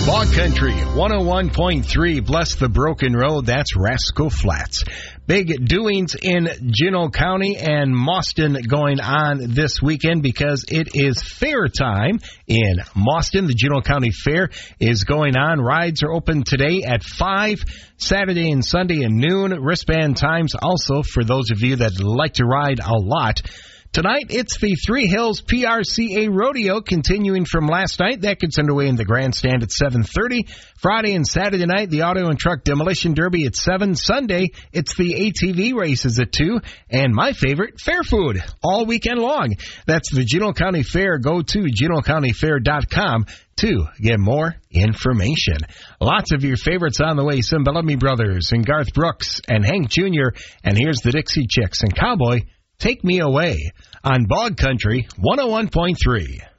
Bog Country 101.3, bless the broken road. That's Rascal Flats. Big doings in Juneau County and Mauston going on this weekend because it is fair time in Mauston. The Juneau County Fair is going on. Rides are open today at 5, Saturday and Sunday at noon. Wristband times also for those of you that like to ride a lot. Tonight, it's the Three Hills PRCA Rodeo continuing from last night. That gets underway in the grandstand at 7:30. Friday and Saturday night, the Auto and Truck Demolition Derby at 7. Sunday, it's the ATV races at 2. And my favorite, fair food, all weekend long. That's the Juneau County Fair. Go to juneaucountyfair.com to get more information. Lots of your favorites on the way. Some Bellamy Brothers and Garth Brooks and Hank Jr. And here's the Dixie Chicks and Cowboy, Take Me Away on Bog Country 101.3.